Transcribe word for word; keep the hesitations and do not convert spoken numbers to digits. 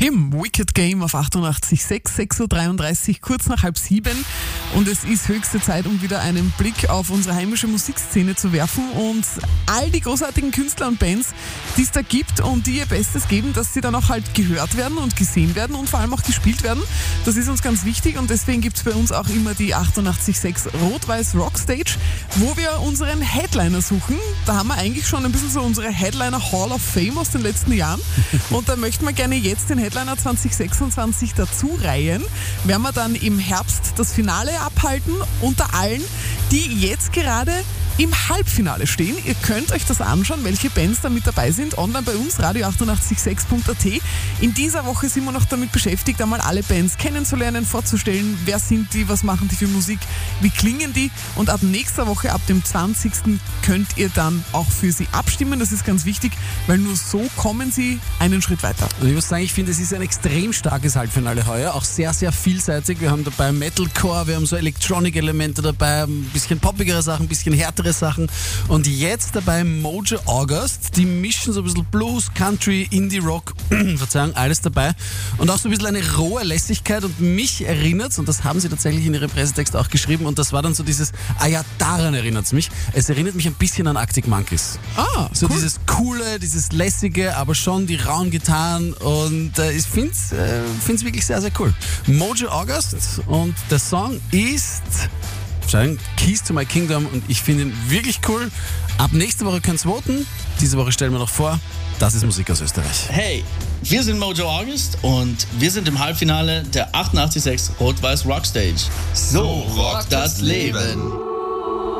Im Wicked Game auf achtundachtzig Komma sechs, sechs Uhr dreiunddreißig, kurz nach halb sieben. Und es ist höchste Zeit, um wieder einen Blick auf unsere heimische Musikszene zu werfen und all die großartigen Künstler und Bands, die es da gibt und die ihr Bestes geben, dass sie dann auch halt gehört werden und gesehen werden und vor allem auch gespielt werden. Das ist uns ganz wichtig und deswegen gibt es bei uns auch immer die achtundachtzig Komma sechs Rot-Weiß Rockstage, wo wir unseren Headliner suchen. Da haben wir eigentlich schon ein bisschen so unsere Headliner Hall of Fame aus den letzten Jahren und da möchten wir gerne jetzt den Headliner zwanzig sechsundzwanzig dazu reihen. Werden wir dann im Herbst das Finale abhalten unter allen, die jetzt gerade im Halbfinale stehen. Ihr könnt euch das anschauen, welche Bands da mit dabei sind, online bei uns, radio achtundachtzig Komma sechs punkt a t. In dieser Woche sind wir noch damit beschäftigt, einmal alle Bands kennenzulernen, vorzustellen, wer sind die, was machen die für Musik, wie klingen die und ab nächster Woche, ab dem zwanzigsten könnt ihr dann auch für sie abstimmen. Das ist ganz wichtig, weil nur so kommen sie einen Schritt weiter. Und ich muss sagen, ich finde, es ist ein extrem starkes Halbfinale heuer, auch sehr, sehr vielseitig. Wir haben dabei Metalcore, wir haben so Electronic-Elemente dabei, ein bisschen poppigere Sachen, ein bisschen härtere Sachen. Und jetzt dabei Mojo August. Die mischen so ein bisschen Blues, Country, Indie Rock, Verzeihung, alles dabei. Und auch so ein bisschen eine rohe Lässigkeit. Und mich erinnert, und das haben sie tatsächlich in ihrem Pressetext auch geschrieben, und das war dann so dieses, ah ja, daran erinnert es mich. Es erinnert mich ein bisschen an Arctic Monkeys. Ah, so cool. Dieses coole, dieses lässige, aber schon die rauen Gitarren. Und äh, ich finde es äh, wirklich sehr, sehr cool. Mojo August und der Song ist Keys to My Kingdom und ich finde ihn wirklich cool. Ab nächste Woche könnt ihr voten. Diese Woche stellen wir noch vor, das ist Musik aus Österreich. Hey, wir sind Mojo August und wir sind im Halbfinale der achtundachtzig Komma sechs Rot-Weiß Rockstage. So rockt das Leben.